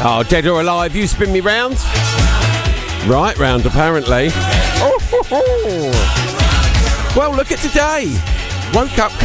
Oh, Dead or Alive, you spin me round? Right round, apparently. Oh, ho, ho. Well, look at today. Woke up